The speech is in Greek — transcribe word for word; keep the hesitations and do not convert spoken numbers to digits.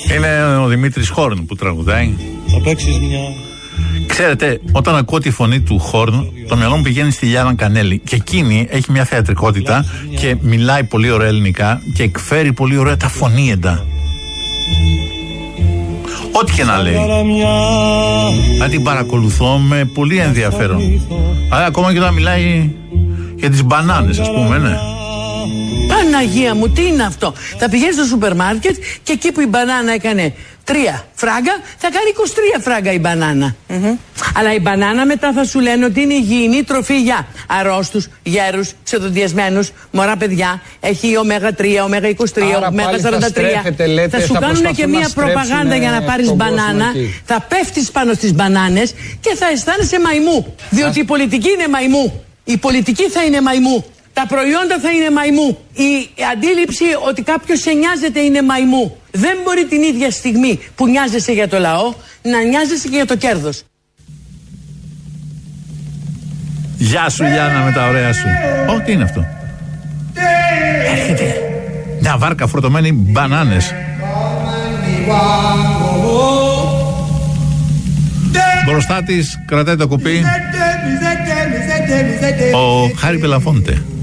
Είναι ο Δημήτρης Χόρν που τραγουδάει. Θα παίξεις μια... Ξέρετε, όταν ακούω τη φωνή του Χόρν, το μυαλό μου πηγαίνει στη Λιάνα Κανέλη. Και εκείνη έχει μια θεατρικότητα και μιλάει πολύ ωραία ελληνικά και εκφέρει πολύ ωραία τα φωνήεντα. Ό,τι και να λέει. Να την παρακολουθώ με πολύ ενδιαφέρον. Αλλά ακόμα και όταν μιλάει για τις μπανάνες, ας πούμε, ναι. Παναγία μου, τι είναι αυτό? Θα πηγαίνει στο σούπερ μάρκετ και εκεί που η μπανάνα έκανε τρία φράγκα, θα κάνει είκοσι τρία φράγκα η μπανάνα. Mm-hmm. Αλλά η μπανάνα μετά θα σου λένε ότι είναι υγιεινή τροφή για αρρώστους, γέρους, ξεδοντιασμένους, μωρά παιδιά. Έχει ωμέγα τρία, ωμέγα είκοσι τρία, ωμέγα σαράντα τρία. Θα, λέτε, θα σου θα κάνουν και μία προπαγάνδα για να πάρεις μπανάνα. Θα πέφτεις πάνω στις μπανάνες και θα αισθάνεσαι μαϊμού. Διότι η πολιτική είναι μαϊμού. Η πολιτική θα είναι μαϊμού. Τα προϊόντα θα είναι μαϊμού. Η αντίληψη ότι κάποιος σε νοιάζεται είναι μαϊμού. Δεν μπορεί την ίδια στιγμή που νοιάζεσαι για το λαό να νοιάζεσαι και για το κέρδος. Γεια σου Γιάννα με τα ωραία σου. Ω, τι είναι αυτό? Έρχεται μια βάρκα φορτωμένη μπανάνες. Μπροστά της κρατάει το κουπί ο Χάρη Μπελαφόντε.